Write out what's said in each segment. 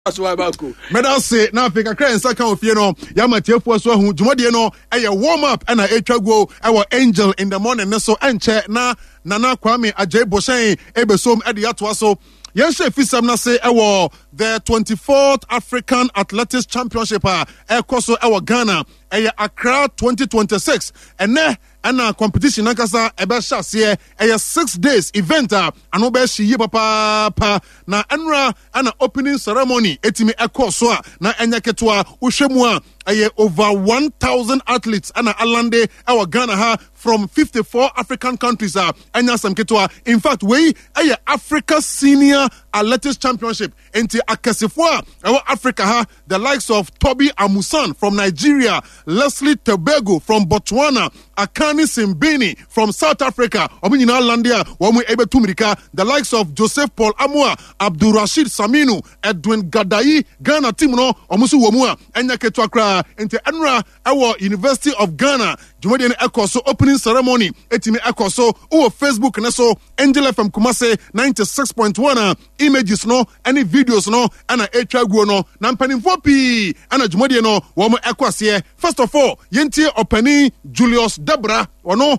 Medal say na Africa cry and second of no Yama Tiefo so hu dwumade no e warm up and etwa go e Angel in the morning so enche na Nana Kwame Ajay Boshen ebesom e de ato so Yenshe Fisam na say the 24th African Athletics Championship koso Ghana Accra 2026 and competition nakasa ebe shase 6 days event ano be shiye papa na enra ana opening ceremony etimi ekoso na enyaketwa uhwemu over 1,000 athletes ana alande Ghana ha from 54 African countries enya samketwa. In fact we Africa Senior Athletics Championship enti akasefo Africa ha the likes of Toby Amusan from Nigeria, Leslie Tebego from Botswana, Akani Simbini from South Africa, Ominyina Landia, Wamu Ebe Tumirika, the likes of Joseph Paul Amua, Abdul Rashid Saminu, Edwin Gadai, Ghana Timno, Omusu Wamua, Enya Ketwakra, into Enra, our University of Ghana, Jumadian Ekoso opening ceremony, Etime Ekoso, Facebook Neso, Angel FM Kumase 96.1 images no, any videos no, and a HG no, Nampanin Fopi, and a Jumadian no, Wamu Ekwasiye. First of all, Yenti Openi Julius Debra, or no,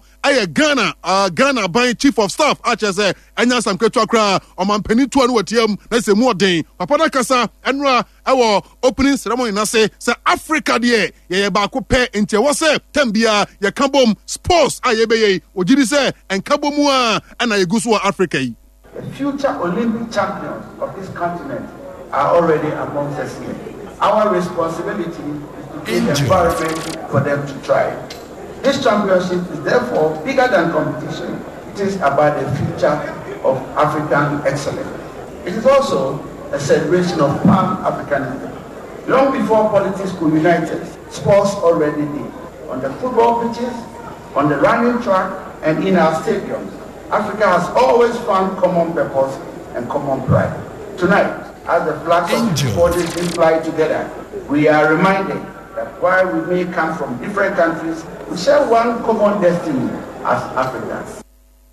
Ghana by Chief of Staff, Achese, Anya Samketwakra, Omampeni Tuan Watiam, let's say more day, Papa Kasa, Enra, our opening ceremony, Nase, say Africa, ye bako pe into wase, Tembia, ya Kabom, sports, ayebeye, Ojidise, and Kabomua, and Ayegusua Africa. The future Olympic champions of this continent are already amongst us here. Our responsibility is to create the environment for them to try. This championship is therefore bigger than competition. It is about the future of African excellence. It is also a celebration of Pan-Africanism. Long before politics could unite us, sports already did. On the football pitches, on the running track, and in our stadiums, Africa has always found common purpose and common pride. Tonight, as the flags of bodies fly together, we are reminded that while we may come from different countries, we share one common destiny as Africans.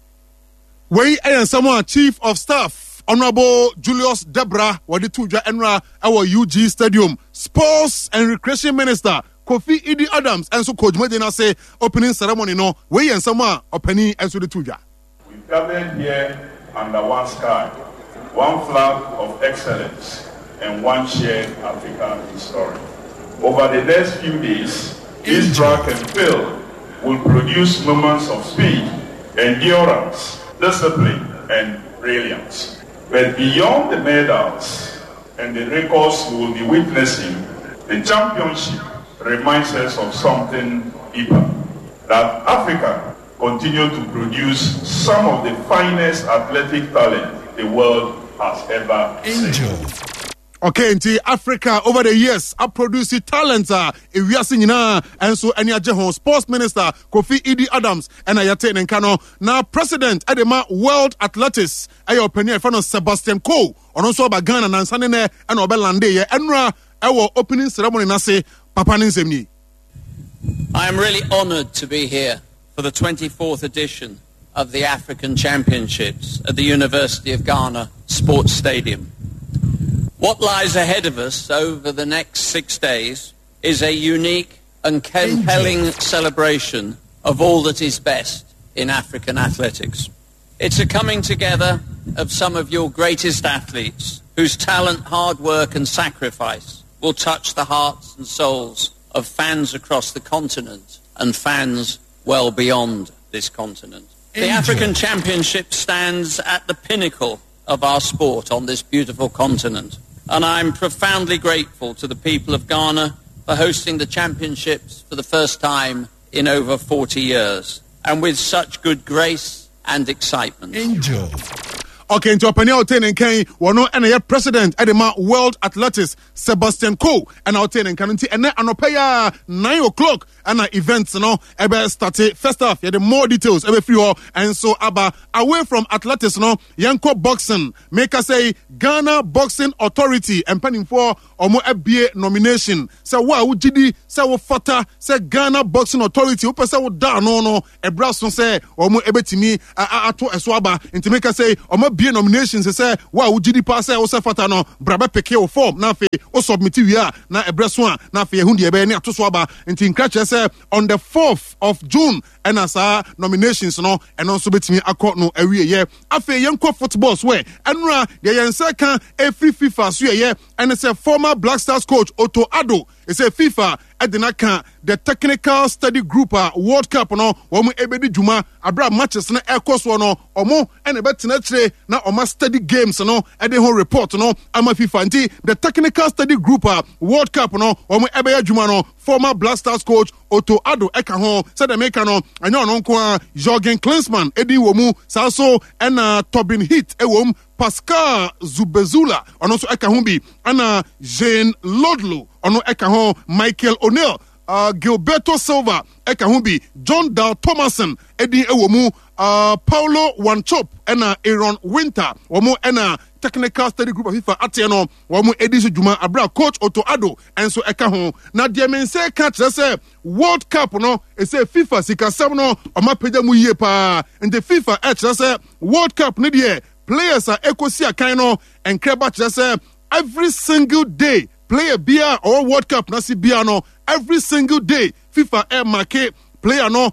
We are someone Chief of Staff, Honorable Julius Debra, Wadituja Enra, our UG Stadium, Sports and Recreation Minister, Kofi Idi Adams, and so Coach Medina say opening ceremony no, we and someone opening and so the Tuja. We gathered here under one sky, one flag of excellence, and one shared African story. Over the next few days, this track and field will produce moments of speed, endurance, discipline, and brilliance. But beyond the medals and the records we will be witnessing, the championship reminds us of something deeper. That Africa continues to produce some of the finest athletic talent the world has ever seen. Okay, in Africa over the years, I produce talents. If we are singing and so any Jehon Sports Minister Kofi Idi Adams and Ayate Nkano now President Edema World Athletics. Ayo opinion from Sebastian Coe on also about Ghana and Sanene and Obelande. Enra our opening ceremony nase Papa Ninsemni. I am really honoured to be here for the 24th edition of the African Championships at the University of Ghana Sports Stadium. What lies ahead of us over the next 6 days is a unique and compelling celebration of all that is best in African athletics. It's a coming together of some of your greatest athletes whose talent, hard work and sacrifice will touch the hearts and souls of fans across the continent and fans well beyond this continent. The African Championship stands at the pinnacle of our sport on this beautiful continent. And I'm profoundly grateful to the people of Ghana for hosting the championships for the first time in over 40 years, and with such good grace and excitement. Okay, into Openia Oten and Kane, one and President Edema World Athletics Sebastian Coe and Oten and Kanti and Anopaya 9 o'clock and events no ebe started first off the more details ebe free and so aba away from athletics no yanko boxing make us say Ghana Boxing Authority and pending for omo FBA nomination say wa ugidi say wo fata say Ghana Boxing Authority wo pese wo da no ebra so say omo ebetimi ato eso aba into make us say omo be nominations say wa ugidi pass say o se fata no brabe peke o form na fe o submit wi a na ebreso a na fe ehun de ebe ne atoso aba nti nkrache say on the 4th of June and as nominations no and also betimi akọ no awie ye afi yenko football so enra de yense kan every FIFA so ye and say former Black Stars coach Otto Addo say FIFA edinaka the technical study group World Cup no omo ebedi juma abra matches na ekoso no omo ene betena kire na omo study games no ede ho report no ama FIFA nti the technical study group World Cup no omo ebeya juma no former Black Stars coach Otto Addo eka ho said the maker no anya no nko Jürgen Klinsmann edi wo mu saso ena Tobin Heath ewom Pascal Zubezula ono so eka ho bi ana Jean Lodlo ono eka ho Michael O'Neill Gilberto Silva eka ho bi John Dal Thomason edi ewomu Paulo Wanchop ena Aaron Winter womu ena technical study group of FIFA atieno womu edi so juma abra coach Otto Addo enso eka ho na de men say ka say World Cup no e say FIFA sika sam no o ma peda mu yie pa and the FIFA say World Cup ne de players are ekosi akan no enkreba say every single day player bia or World Cup na si bia no every single day FIFA air market player no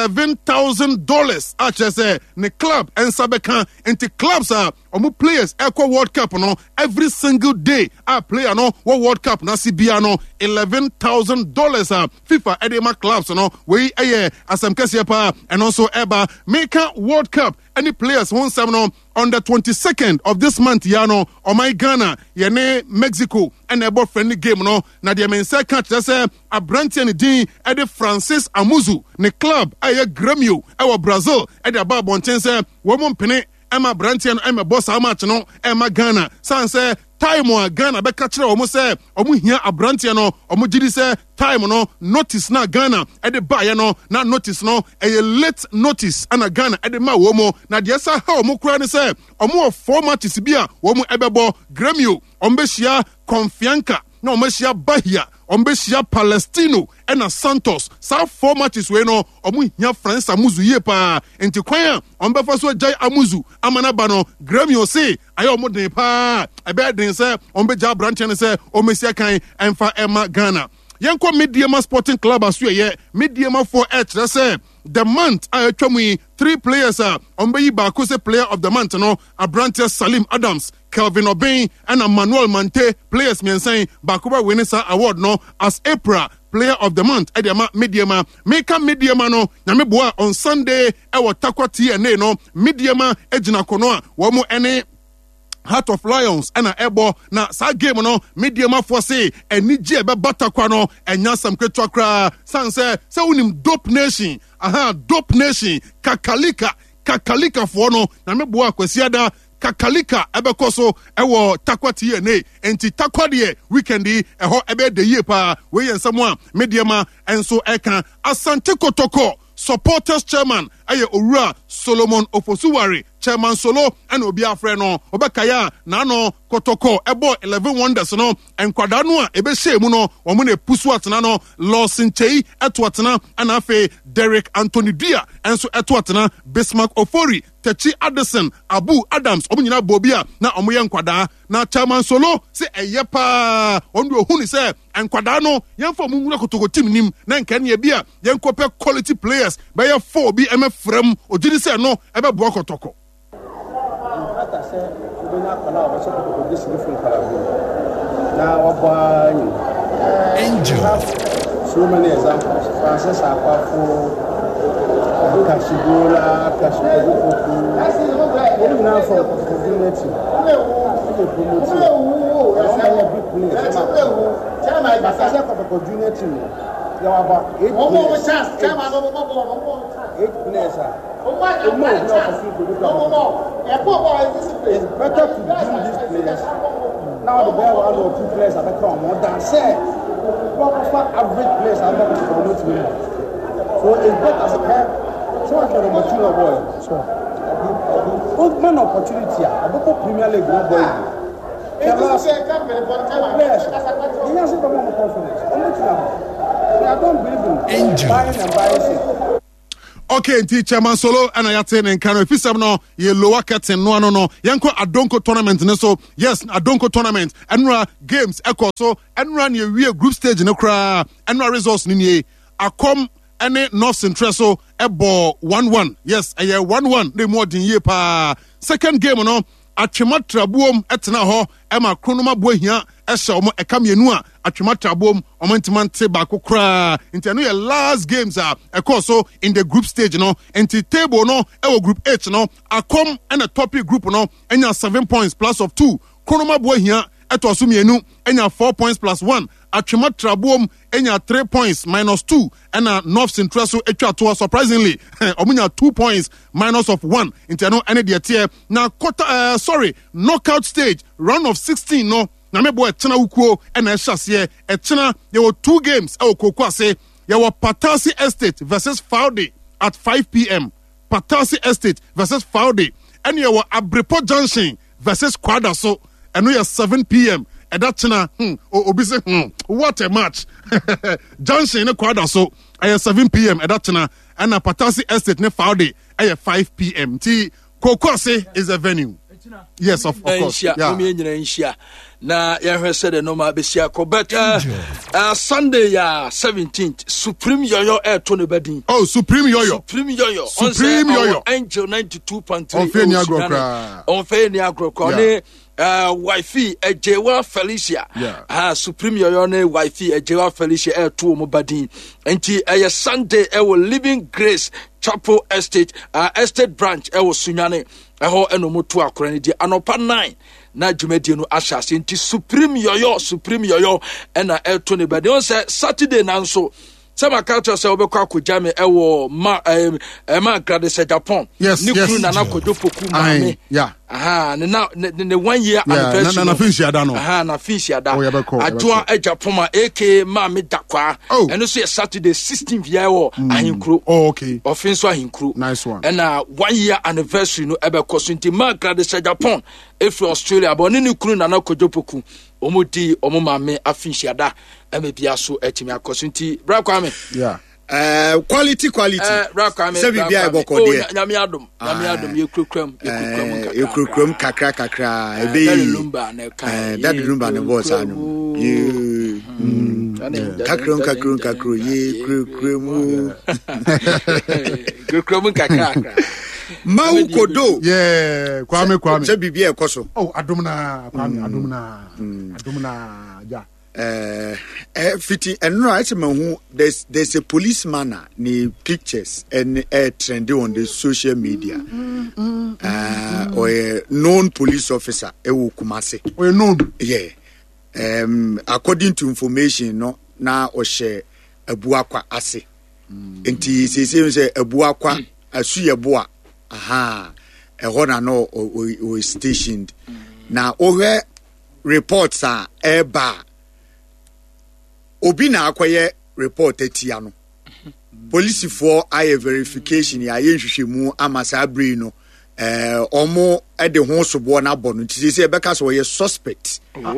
$11,000 say ne club and sabekan into clubs are omu players equal World Cup no every single day player no World Cup na si bia no $11,000 FIFA edema clubs no we asem kese pa and also eba make World Cup any players won some no on the 22nd of this month ya no o my Ghana yene Mexico and about friendly game no na de men say catch say abrantian din ede Francis Amuzu ne club Grêmio our Brazil ede aba bonten say wo mo pene Emma Brantian Emma boss how much no Emma Ghana san say time o Ghana be catch o mo say o mo hia abrantian no o mo gidi say time no notice na Ghana e de buy no na notice no e late notice ana Ghana e de ma wo mo na de sa ha o mo kura ni say o mo 4 matches bia wo mo ebebo Grêmio o mo be hia Confianca na o mo hia Bahia Ombeshia Palestino and Santos. Sa 4 matches we no omu hia France Amuzu ye pa enti kwan ombefa so jai Amuzu amana ba no Grêmio say ayo mo den pa ebe den say ombeja branch ne say omesia kan emfa Emma Ghana. Yenko Mediama Sporting Club asu ye Mediama for H say the month atwamu 3 players ombeyi ba ko say player of the month no Abrantia Salim Adams Kelvin Obeng and Manuel Mante players me saying Bakuba winning award no as April player of the month Ediama Mediama make Mediama no nyame boa on Sunday e watakwa TNA no Mediama ejina kono a wo mo ene Heart of Lions and ebo na sa game no Mediama for say enije ebe batakwa no enya sam kwetwa kra san say unim dope nation dope nation kakalika for no nyame boa kwasiada Kakalika ebekoso ewo takwa TNA enti takwa de weekend eho ebe de ye pa we yen Mediama enso eka Asante Kotoko supporters chairman aye Owura Solomon Ofosuware chairman solo and obi afre no obekaya na no Kotoko ebo 11 wonders no enkwada no a ebe shemu no omo na pusu atena no Lawson Chei eto atena ana afe Derek Anthony Dia enso eto atena Bismarck Ofori Techi Addison Abu Adams omo nyina bobia na omo ye nkwada na chairman solo se eye pa ondo ohuni se enkwada no yemfa mu nwura Kotoko team nim na nkan ye bia yenkope quality players be ye 4 bi emefrem ogidi se no ebe bo Kotoko Angel. So many examples. Francis Akwafu, Kashigola, Kashigola. Even now from community. There are about 8 players. 8 players. It's better to do these players. Now the bear 1 or 2 players have become more than said. Average players are not promoted. So it's better to have so much of a mature boy. Old man opportunity. I go Premier League boy. Players. He has a lot of confidence. I don't believe in buying and buying. Okay, nti Chairman Solo and Ayate and Kano. If you say no, ye lower curtain no. Yanko Adonko tournament so yes, Adonko tournament. Enra games echo so enra ni we group stage no kra. Enra results ni akom ene North Central so ebo 1-1. Yes, aye 1-1. They more than ye pa. Second game no. Atwematra buom etena ho ema kronoma bohia ehye omo ekamienu a atwematra buom omantimante ba kokra nti no ye last games of so in the group stage no nti table no ewo group H no akom and a topic group no enya 7 points plus of 2 kronoma bohia eto so mienu enya 4 points plus 1 atwematra buom enya 3 points minus 2 and North Central so etwa to surprisingly omunya 2 points minus of 1 inteno ene de tie na quarter knockout stage round of 16 no na mebo etena wukuo ena ehase etena there were 2 games e okokwase there were Patasi Estate versus Faude at 5 p.m. Patasi Estate versus Faude and there were Abrepo Junction versus Kwadaso and we are 7 p.m. at that china obi say what a match. Junction ne Kwadaso at 7 p.m. at that china and Patasi Estate ne Faude at 5 p.m. Ti Kokwase is a venue. Yes, of course. Yeah. Na ya said the normal besia ko but Sunday 17th Supreme Yoyo air Tony Bedin. Oh, Supreme Yoyo. Supreme Yoyo. Angel 92.3. On Feni Agro ne wifey Ejewa Felicia. Supreme Yoyo ne wifey Ejewa Felicia air to mo Badin. Enti Sunday Living Grace Chapel Estate Estate branch Sunyane eho enomoto akora ne di anopa 9 na dwumadi no ahyase nti Supreme Yoyo ena elto ne bade on say Saturday na nso Sama culture say obekwa akojame ewo ma grade se Japan ni kru na na kojopoku mame ne 1 year anniversary na finish ada no na finish ada adwa Japan ma AK ma me dakwa eno so Saturday 16th year wo ahinkro okay offense ahinkro nice one and 1 year anniversary no ebekọ so nti ma grade se Japan if Australia but ni kru na na kojopoku omodi omomame afinshi ada emebia so etimi akoso nti bra kwa me quality se bibia eboko de nyame adom yekrokrom kakra ebe that lumba ne boss anu kakro yekrokrom kakra Mau kodo kwame se bibia ekoso adumna ja fiti enro I say mahu there's a policeman ni pictures and trending on the social media or a known police officer ewu Kumase or known according to information no na o share Abuakwa ase enti say Abuakwa asu yeboa ehona no o stationed na ohwe reports eba obi na akoye report etia no police for aye verification ya yenhwehwemu amasa abri no omo ede ho sobo na bono nti say beka so ye suspect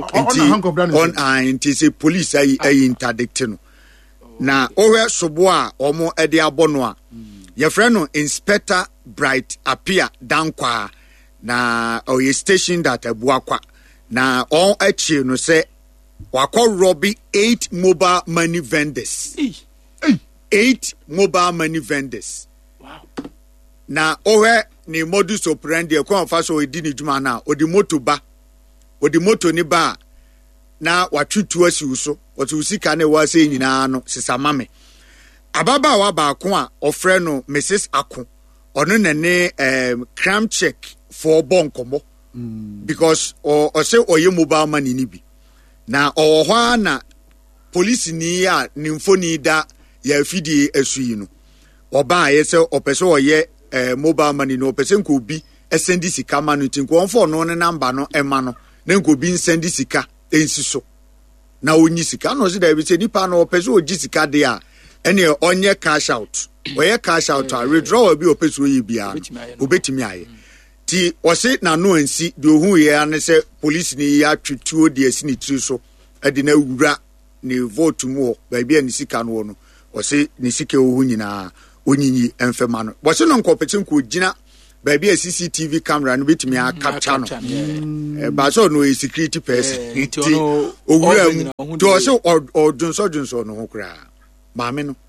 nti say police ayi interdict no na ohwe sobo a omo ede abono a your friend no Inspector Bright appear dankwa na oye station that Abuakwa na on echi no say wako robbing 8 mobile money vendors. 8 mobile money vendors. Wow. Na owe ni modus operandi e kwa fa so edi ni djuma na odi moto ni ba na watwutu asiuso watu usika na wa se nyina no sisamame ababa wa ba ko a ofre no Mrs. Ako ono ne cram check for bonkomo because o say oye mobile money ni bi na ohwa na police ni a nimfoni da ya fidi esuyi no oba ayese opese oye mobile money no opese nko bi esendi sika ma no tinko onfo no ne number no ema no na nko bi sendi sika ensiso na onyi sika no se da bi se nipa no opese oji sika de a ene onye cash out oye cash out a withdraw bi opese oyi bia obetimi aye ti ose na no ansi de ohun ye ane se police ni ya twituo de asini tiri so ade na wura ni vote mu ba bia ni sika no no ose ni sika ohun nyina onyinyi emfema no bo se no nkopete ko gina baby a CCTV camera no betimi a capture no ba so no a security person owura mu to so odunso no ho kra maame no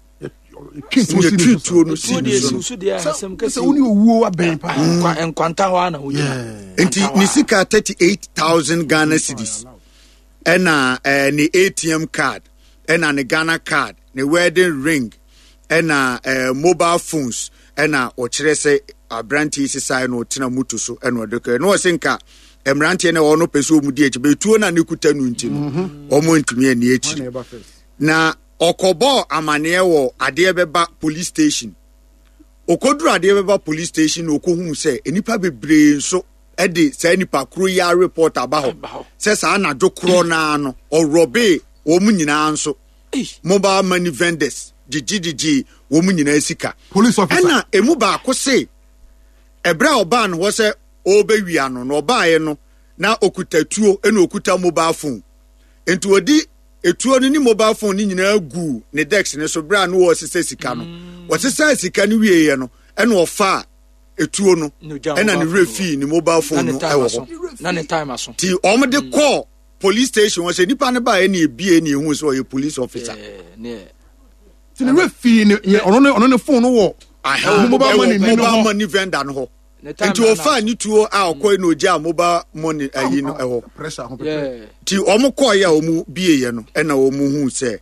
enti nisika 38,000 Ghana cedis ena ni ATM card ena ni Ghana card ni wedding ring ena mobile phones ena ochire se abranti sisai no tena mutu so ena odeka no senka emranti na ono peso mu die chibe tuo na ne kuta nu nti no omo ntumi ani echi na okobo amane wo ade beba police station okoduru ade beba police station okohu se enipa bebre nso ede sa enipa kro ya report abaho se sa na dwokro na no orobe wo mu nyina nso mobile money vendors gigi wo mu nyina sika police officer ena emu ba ko se ebra oba no wo se obewia no no obae no na okutatuo ena okuta mobile phone enti odi etuo ni mobile phone ni nyina gu ne dex ne so bra no wo sese sika no wo sese sika ni wieye no ena ofa etuo no ena ne refi ni mobile phone no ewo na ne time aso ti omde call police station wo se nipa ne ba ena ebie na ehu so ye police officer ti ne refi ni ono ne phone wo mobile money vendor no ho enti ofa ni tuo a okoi no ja mobile money ayi no ewo pressure ho ti omo ya omu bieye no ena omu hu se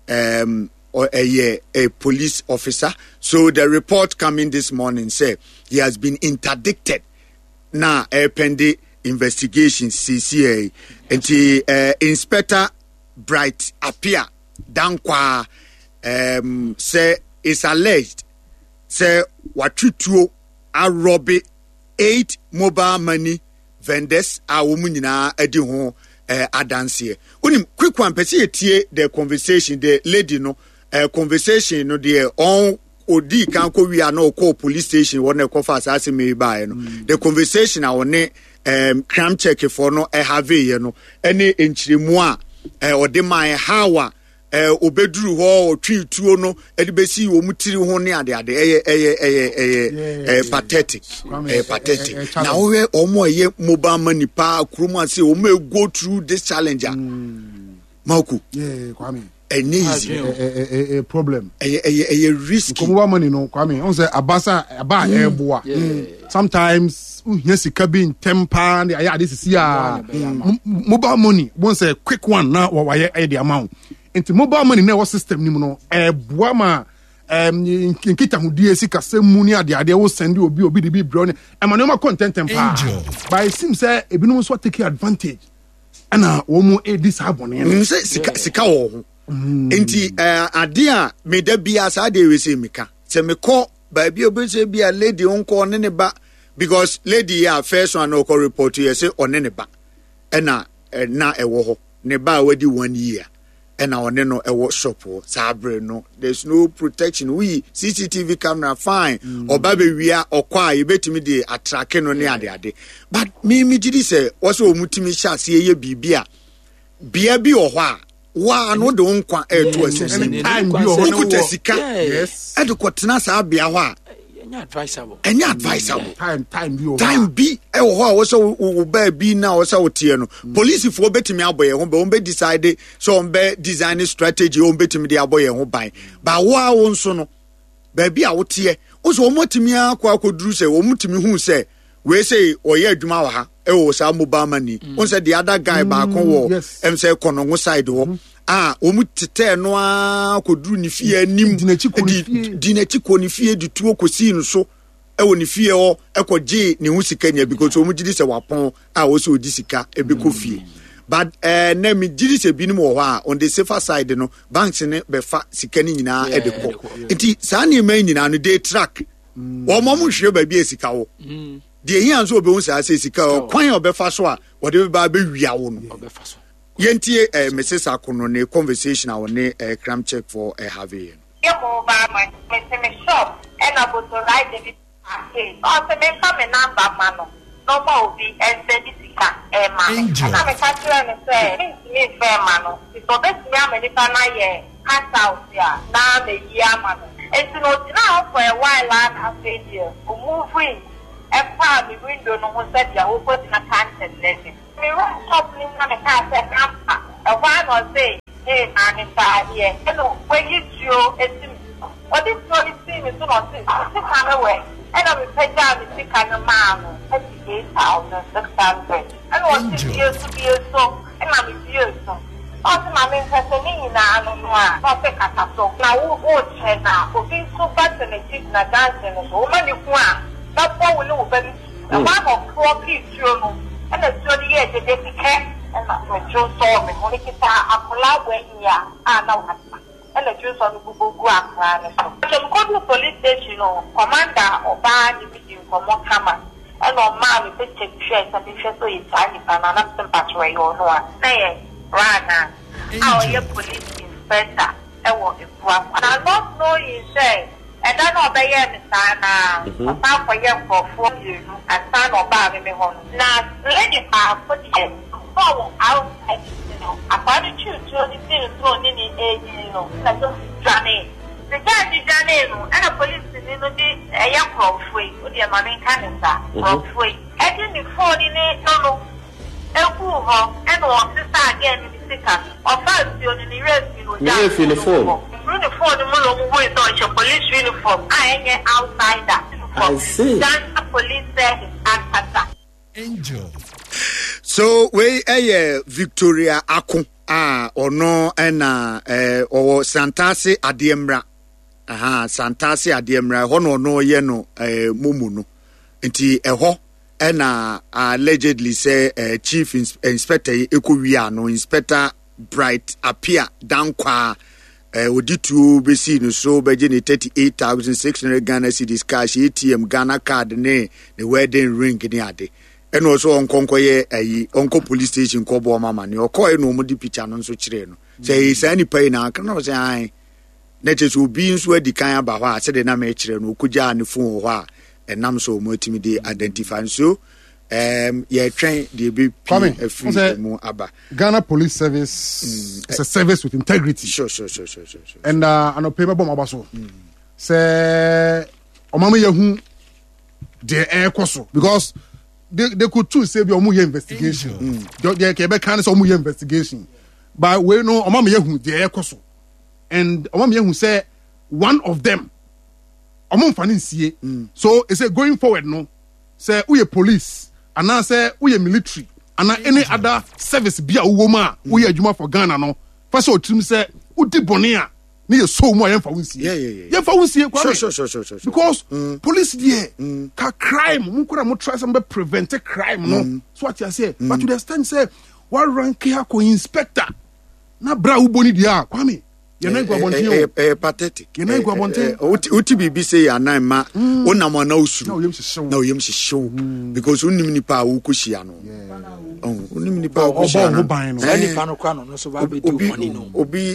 a police officer. So the report coming this morning say he has been interdicted na pending investigation CCA and Inspector Bright Apia Dankwa say is alleged say watutuo a robbie 8 mobile money vendors a woman nyina edi ho adanse unim quick one person tie the conversation the lady no conversation no the on odi kan ko wi ana call police station won e ko fa asase me buy no the conversation a won crime check for no have ye no ene enchiremu a ode man hawa obeduru ho otwituo no ede besi wo mutiri ho ne ade pathetic pathetic na we omo ye mobile money pa kuruma say o may go through this challenge Mauku Kwame easy a problem a risky mobile money no Kwame on say abasa aba eboa sometimes uhia bin temper and ya this is mobile money once a quick one now wa ye the amount into mobile money na system ni mu no eboa ma nkita hudie sika semu ni ade wo send obi de bi bro ne emane ma content temper but it seems say ebinum so take advantage ana wo mu this abone sika wo ho enti ade a me da bia sa de we se meka se me call ba bia obi se bia lady onko ne ba because lady ya first one no report you say on ne ba na ewo ho ne ba wadi 1 year and our no ewo shop sabre no there's no protection we CCTV camera fine or baby we are or kwa you betimi dey attract no ne ade but me gidi say also omutimi sha se ye bibia bia bi o ho a wa no de nkwa to asisi time bi o ho no kutasika yes e de kwotena sa bia ho a advisable time bi e wo ho a wo so ba bi na wo so wotie no police fo betimi aboye ho be won be decide so on be design strategy on betimi de aboye ho ban ba wo a wo nso no ba bi a wotie wo so omotimi akwa akoduru se wo mutimi hu se we say oye adwuma wa ha e wo sa mobile money won say the other guy ba kon wo em say konongo side wo omu tete no akoduru ni fie anim dinachi ko ni fie di tuo kosi no so ewo ni fie o ekoje ni hu sika nya because omu gidi se wapon wo se odi sika ebe ko fie but na mi gidi se binim wo ha on the safer side no banks ne be fa sika ni nyina e de ko enti sa na ema nyina no dey track wo mo mu hwe ba bi esika wo de hian so obe hu sa sika o kwan obefa so a wo de ba be wia wo no obefa so yentie Mrs. Akono ne conversation a woni crime check for have you mobile my shop and I go to write the okay also me come number mano no more be and send it man and I'm catch and say me fair mano so this me America na ye cash out ya na me year mano It's not now for a while I said here. Moving and found the window no one said you open in a content lesson. We run shopping on a car said a one or say, hey, and inside here. Hello, when you show it. What is so it seems to not see away. And I will pay down the sick and a man, 38,600. And what is years to be a song, and I will be a song. Also, my main person in a not a catastrophe. Now, who watch her now? For being so bad and a chick and a dancing, a woman you want. That's what we know, baby. A one of 4 kids, you know, and a 30 years, they can, and that's what you saw me. When it is a collaborate here, I know what. And the Jews on the Google Guam. Some go to police station, commander or band division for more camera. And on man with the shares and the shares so it's tiny and I'm some patrol or no. Nay, Rana, our police inspector, and what if one. And I don't know you say, and I know they are Miss Anna, for young for 4 years, and son or bar me home. Now, let it have put it outside. According to the things thrown in the age, like Johnny. The judge is Johnny, and a police in a young free with your money cancer, free. And in the 40 no, a poor and one sister again in the second, or 5 in the rest, uniform. Through the 40 with your police uniform, I ain't outside that uniform. I see. That's a police service and Angel. So we Victoria Akun ono ena o Santase Adiemra Santase Adiemra hono no ye no mumu no nti eho ena allegedly say chief inspector ekowia no Inspector Bright Apia Dankwa oditu besi no so beje ne 38,600 Ghana cedis cash ATM Ghana card ne wedding ring ne ade. And also on Concoye, Onco police station, Cobo Mamma, your coy no more picture no so chireno. Say, is any pay now? Can I say, Netters will be in sweat the kind of Baha, said the Namature, no Kuja and the phone, and I'm so multimedia identifying. So, yeah, train the big coming a free more Abba. Ghana Police Service is a service with integrity. Sure. And a paper bomb abaso. Say, Omama Yahu, the air coso, because they could choose say be omuye investigation. They Quebec can say omuye investigation. But we know Omama Yahu the air coso. And Omama Yahu say one of them Omon Fanin see. So it's a going forward no. Say we police and now say we military and any other service be a woman we adwuma for Ghana no. First of all team say udi bonia ni so mo yemfa wunsie. Yeah. Yemfa wunsie kwa. Sure. Because police there ka crime mu kura mo try some prevent crime no. So what you say but to the extent say what rank here ko inspector na bra uboni dia kwame. Pathetic. Uti bibi say anan ma onama na usuru na oyem show because unimi nipa ukushia no unimi nipa ukushia no any pano kwano no so ba be do money no obi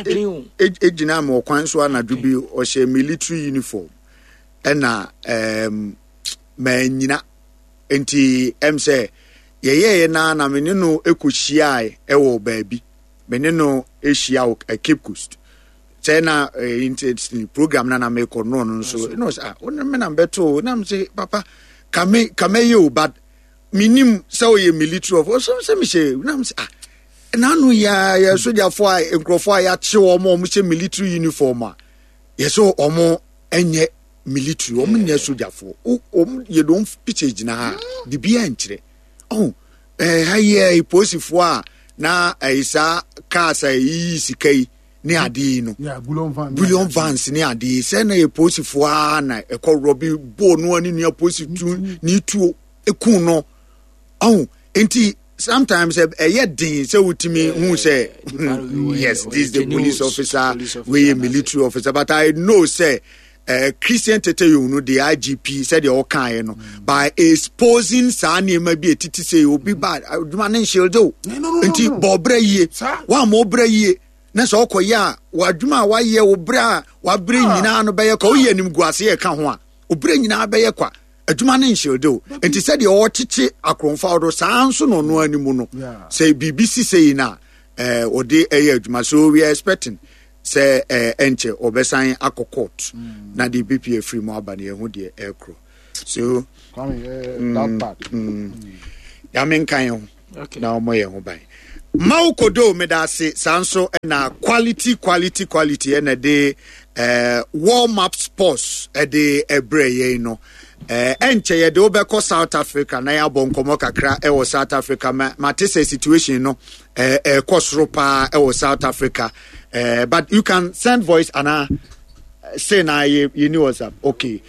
ejina ma okwan so anadubi o she military uniform ena manyina enti say ye na me no ekohia e wo baabi meneno Asia Cape Coast. China interesting program na make or no so no sir. When I'm better, na say papa kame you but minim so ye military of so say me say na say na no ya soldier for enkrofo ya che omo say military uniform yes so omo enye military omo nya soldier for ye don picture na the bia nchire haye posifo na isa kasa yi sikai ni adi no bullion vans ni adi se na e posifo na e ko robi bo no ani nua positu ni tuo ekun no enti sometimes ye din se wutimi hu say yes this is the police officer we military officer but I know say Christian Tete you know the IGP said the okay no by exposing sani ma bi etiti say obi bad adwuma shield do enti bobre ye wa mo bre ye na so okoya wadwuma wa ye obra wa bre nyina no be ye ka oye nim guase ye ka ho a obre nyina be ye kwa adwuma shield do enti said the ochichi akronfa do sanso no no animu no say BBC say na ode eye adwuma so we are expecting say enche obesan akọ court na the BPA free mo aba na ehu de ekro so that part ya men kan na omo ye ho ban Maukodo medase sanso na quality na de warm up sports de ebreye no enche ye de obeko South Africa na ya bonkomo kakra e wo South Africa ma tese situation no kosro pa e wo South Africa but you can send voice and say na you know WhatsApp okay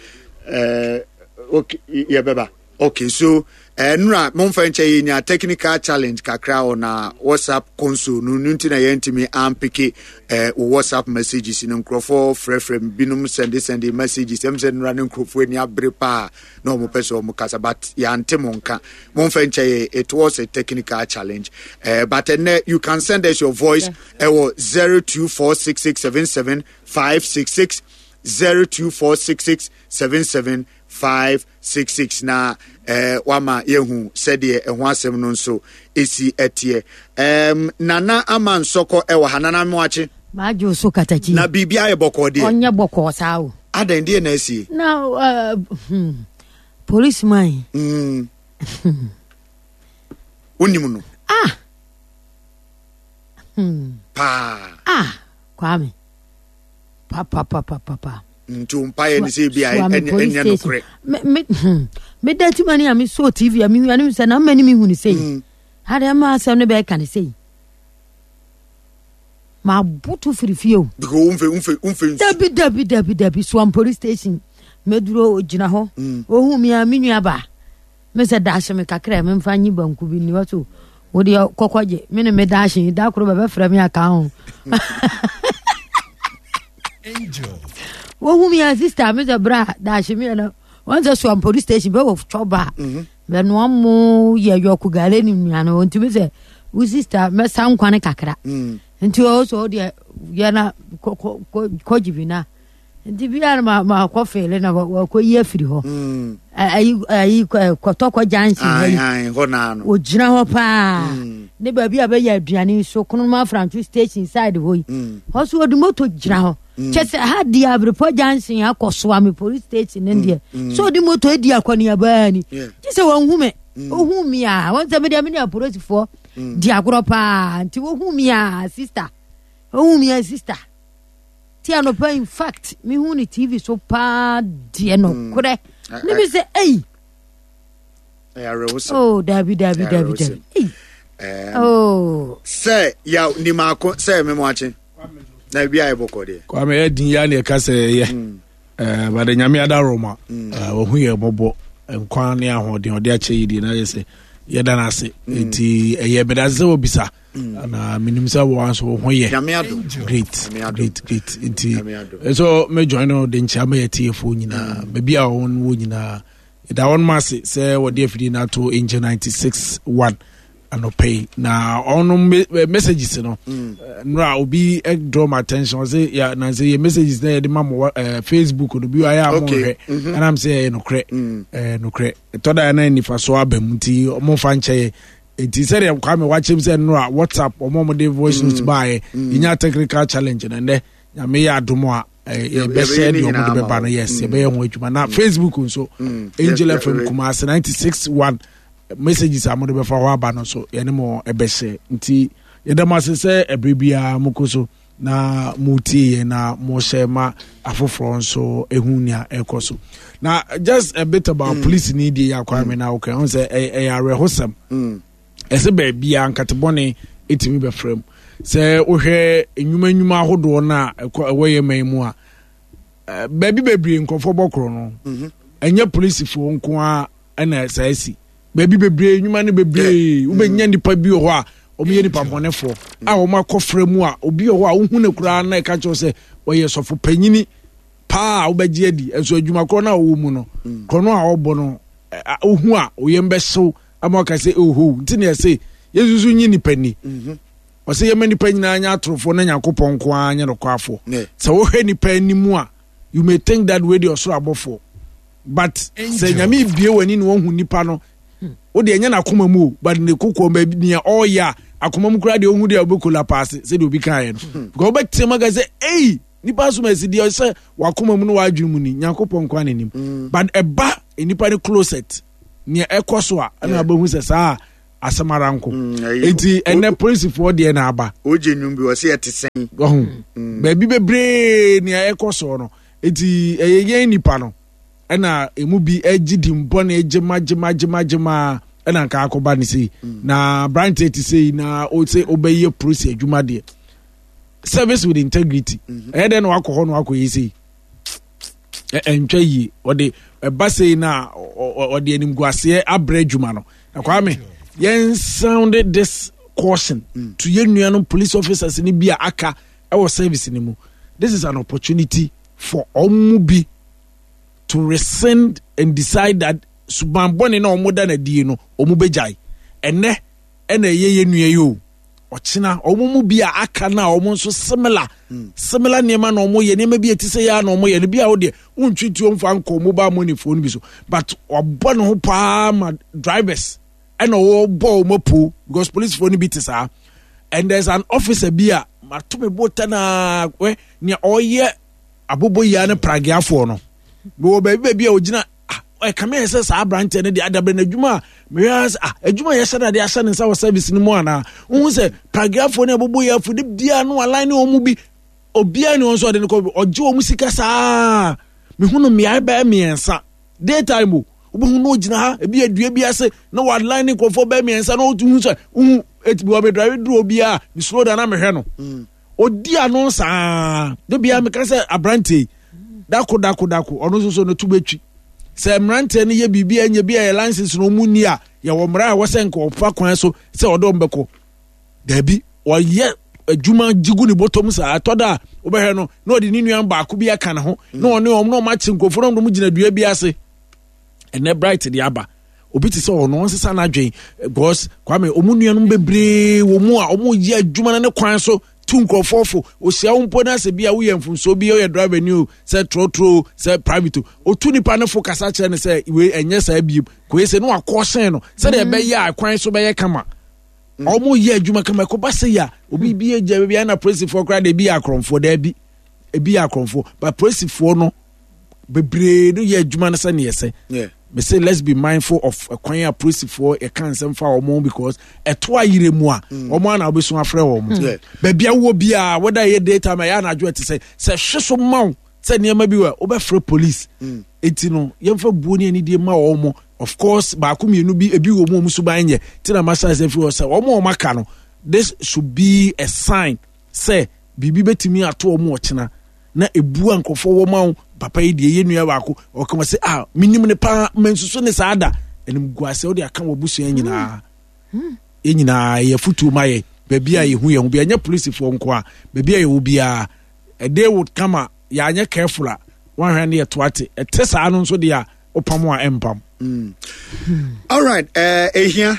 yeah beba okay so nra monfanche nya technical challenge kakra on WhatsApp console no ntina yentimi ampike WhatsApp messages in nkrofo frefrem binum send messages em send nra nkrofo ni abrepa no mo person mo kasa but ya ntemonka monfanche it was a technical challenge but you can send us your voice 02466775566 02466775566 na wama yehu sede eho asem no nso esi etie nana amansoko ewa hanana mwache majo so katachi na bibia ye boko de onye boko sawo adan de na esi na policeman unimu no Kwame papa ntumpaye ni se bia enya no kre me dati mani ami so TV ami ani se na mani mi hu ni sei hade ma asem ne be ka ni sei ma butu firifio because umfe dabi Swam police station meduro ogina ho ohu mi ami nua ba me se dash me kakra me mfa nyi banku bi ni wato wo de kokoje me ne me dash da kro be fra me aka ho Angel wo mi sister me bra dash me na once Swam police station be of choba be no amu ye yoku gale ni nua no ntimi se wo sister me san kwane kakra nti o so de ye na kojibina nti bia ma ko fele na ko ye afiri ho ayi ko to ko jansi ai ho na no o jina ho pa ne ba bia be ya aduane so kono ma Francis station side ho ho so de moto jina ho chese ha dia brepo jansi akoso am police station ndie so de moto edi akwani abani chese won hume ohun mi a won se me dia police fo di agro pa nti ohun mi a sister tia no pa in fact me hu ni TV so pa die no kure ne bi se oh dabi oh say ya ni mako say me mo ache na bia e bokode kwa me edin ya na ka say ye ba de nyame ada roma wo hu ye bobo nkwan ne ahode ode ache yidi na ye say ye da na ase enti ye bedaze obisa na minimisa wo so ho ye great enti so me join no de ncha me yetiefo nyina ba bia won wo nyina da won masse say wo de afidi na to Angel 96.1 anopay na ono messages no nra obi draw my attention say ya na say messages there the mama Facebook no bi aya mo hwe and I'm say no kre to da na nifa so abamti mo fa nche enti say dem kwa me watch say nra WhatsApp mo de voice note by inya technical challenge na nde ya me ya adomo a be share the omo de be ba no yes be ho adwuma na Facebook nso Angel FM Kumasi 96.1 messages amode be fa ho aba no so ye ne mo ebese nti ye dem asese ebribia mukoso na muti na mo shema afoforo nso ehunia ekoso na just a bit about police need ya kwame na okay on say are hosam ese ba bia nkatebone etimi be frem say ohwe enwuma ahodo na ewoye maimu a baby bebre nkofo bokro no enye police fo nko a na saisi baby bebre nyuma ne bebre wo benya nipa bi ho a o me nipa bonefo a o makofra mu a obi ho a wo hu na kura na ka cho se wo ye sofo panyini pa wo beje adi enso adwuma kro na wo mu no krono a obo no o hu a o ye mbeso amaka se oho ntine ya se yesusu nyi nipa ni o se ye mani panyina anya atrofo na nyakopon ko anya no kwafo se wo hwe nipa ni mu a you may think that way the so abofo but se nyame bie wani no hu nipa no o de enya na koma mu but ne kokko ma bi ne o ya akoma mu kura de ohu de obekola pass say de obi kan ye no because obekte maga say eh nipa so mesi de say wakoma mu no wadwuru mu ni Nyankopon kwa nanim but eba nipa ne closet ne ekoso a na abahu say saa asamaranko enti ene police for de na aba oje nwum bi o say etesen ba bi bebre ne ekoso no enti eye nipa no na emu bi agidi mbo na ejema na nka akoba ni sei na brand ti sei na o say obeye police adwuma de service with integrity then wakoho no akoyi sei entwa yi ode eba sei na ode anim guase abre adwuma no na kwame yen sounded this caution to yenuanom police officers ni bia aka our service ni mu. This is an opportunity for omubi to rescind and decide that subambone na omoda na die no omubejai ene ye nua yo ochina omumu bia aka na omo so similar nema na omo ye nema bia tise ya na omo ye bia wo de untwituo mfa nko mobile money phone bi so but obone ho pa ma drivers and all ball mopo because police phone bi tisa and there's an officer bia matume botana we nia oye abobo ya na pragiafo no bo ba bia ogina come here says branch and the other beneduma meas adwuma ye sada de asa ne sa service ni mu ana won say paragraph ne abobo ya fu de bia no align omu bi obia ne onso de ko oje omu sika saa me hunu me ai ba miensa daytime obo hunu ogina ha ebi adua bi ase na wa align ko fo ba miensa na otu so etibi obi drive duro obia ni slow down na me hwe no odi ano saa de bia me ka say abrante dako ono so no tubetwi se mrante ne ye bibia nya bia ye license no mu ni a ye wo mra a wosen ko ofa kwan so se odo mbeko dabi o ye adwuma jigu ni botom sa atoda obehwe no na odi ni nuan ba ko bia kan ho na one om no ma chinkofo no mu gina dua bia se ene bright de aba obi ti se ono nsesa na adwen because kwame omu nuan no bebre wo mu a omu ye adwuma ne kwan so tunkrofofo osia umpo na se bia wo ye mfunso bia wo ye driver new se trotro se private o tuni pa ne focus a chere ne se we enye sa biem ko yese no akoshen no se de be ya akwan so be ye kama omo ye adwuma kama ko ba se ya obi bia je bia na police for kra de bia akromfo da bi bia akromfo but police for no bebre no ye adwuma na se ne yese me say let's be mindful of akwan police for a cancer for omo because eto ayire mu a omo na obeso afre omo ba bia wo bia whether ye data ma ya na adwo te say hweso maw say niam bi wa obefre police eti no yemfa buo ne ani die ma omo of course ba ko mienu bi ebi wo mu so ban ye ti na masa say fi say omo maka no this should be a sign say bibi betimi ato omo ochina na ebu ankofo wo maw papa yi de ye nua baako o kama say minim ne pa mensuso ne saada enim guase o de aka wo busu anyina ye futu maye baby a ye hu ye hu bia nya police fo nko a baby a ye wo bia they would come ya anya careful a one hand ye toate etesa anu nso de a opamo a empam all right ehia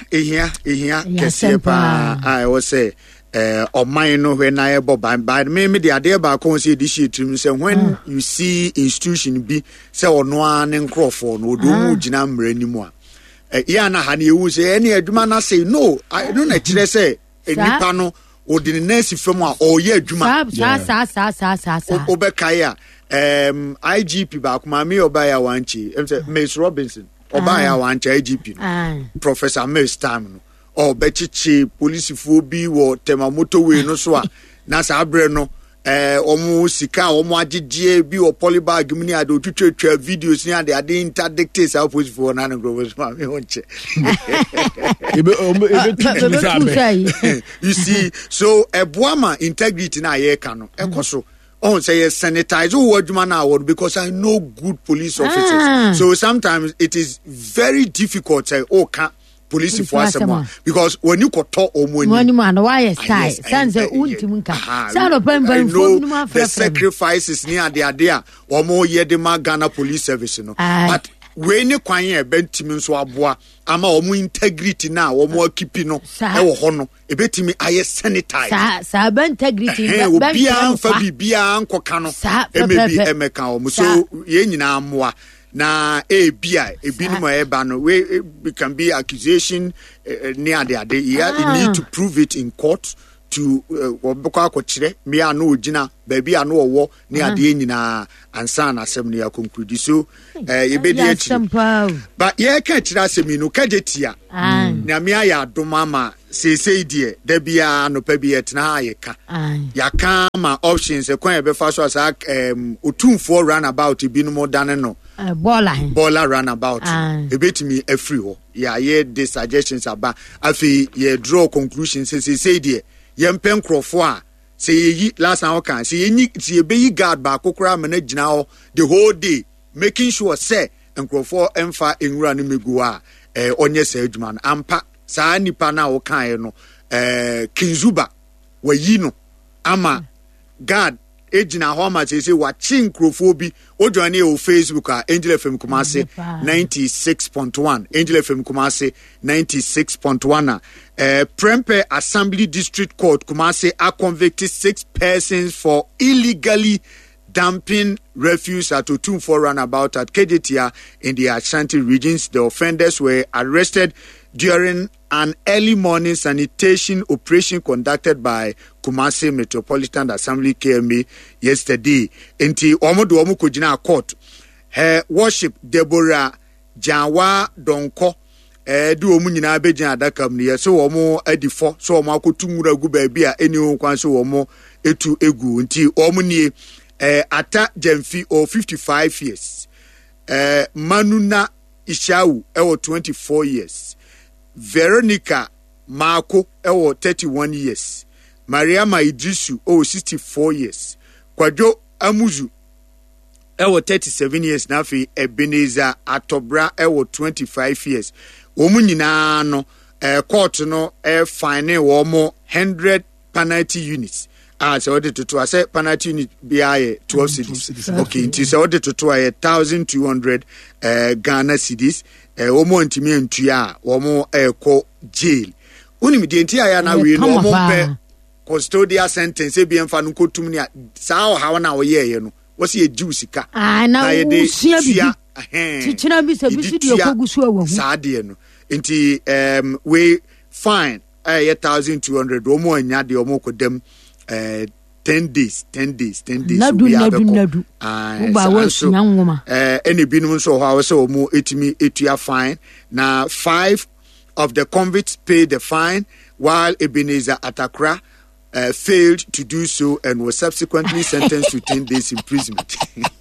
kesepa I was say mine no when I by me the idea about consider this shit say when you see institution be say ono an nkrofo no do mu gina mra ni mu a ya na ha na ewu say any adwuma na say no I don't kire say nipa no odi ne nurse fam a o ye adwuma sa obekai a IGP ba kuma me obaya wanchi Miss Robinson obaya wanchi IGP Professor Miss Tam no o bechichi police fo bi wo temamoto we no so a na sa abre no omo sika omo agigye bi o polybag mini ade otwetwa videos ni ade interdictate sa police fo na no grow so me honche you see so eboama integrity na ye ka no ekoso on say sanitize who adwuma na award because I know good police officers so sometimes it is very difficult say can police for someone because when you go talk money man why style sense untimunka salo pembe the sacrifices near the idea or more ye the Ghana police service no but when you kwan e bentimi so aboa ama omo integrity na omo keeping no e wo ho no e betimi aye sanitize sa integrity bia anfa bibia ankoka no e mebi emeka omo so ye nyina amoa na ebia ebinum eba no we can be accusation near the day you need to prove it in court to obekwa akọkyerɛ me ano ogina baabi ano owo ne ade nyina ansa na asɛm ne conclude so yebedi akyi but ye ka kyerɛ asɛm no kagetia na me aya adoma ma sesei die da bia no pa bi etna ayeka yaka ma options ekwan e be fa so asa otumfo run about binum dane no baller run about ebetimi afri ho ya ye the suggestions aba afi ye draw conclusions sesei die yempen krofo a say yi last time kan say yi say be yi guard ba kokora ma na gina ho the whole day making sure say nkrofo emfa enwura ne megu a onye say adwuma no ampa saa nipa na wo kan no Kinzuba wayi no ama guard ejina ho ma say wachi nkrofo bi odwane o Facebook a Angel FM Kumase 96.1 Angel FM Kumase 96.1 Prempeh Assembly District Court Kumase are convicted 6 persons for illegally dumping refuse at Otumfor Runabout at Kejetia in the Ashanti regions. The offenders were arrested during an early morning sanitation operation conducted by Kumase Metropolitan Assembly KMA yesterday. Enti omodo omo kojina court. Her worship Deborah Janwa Donko du omu nyina abegina adakam ne so omo adifo so omo akotumura gu ba bia eni honkwan so omo etu egu nti omo nie ata Jemfi o 55 years Manuna Ishawu 24 years Veronica Marco 31 years Mariama Idrisu 64 years Kwadwo Amuzu 37 years na fi Ebenezer Atobra 25 years Omu nyina no court no fine wo 100 penalty units so order to say penalty unit BI 12 cedis okay nti so order to 1200 Ghana cedis omo ntimi antua omo ko jail unim de ntia ya na we no omo pe custodial sentence e bi emfa no kotum ni saa ha na wo ye no wo se ejiu sika na ye de sia tichina bi se bi si de kogusu awu saa de no nti we fine 1200 omo anya de omo kodam 10 days nadu uba was nyanwoma any binum so how so omo etimi etua fine na 5 of the convicts paid the fine while Ebenezer Atakra failed to do so and was subsequently sentenced to 10 days imprisonment.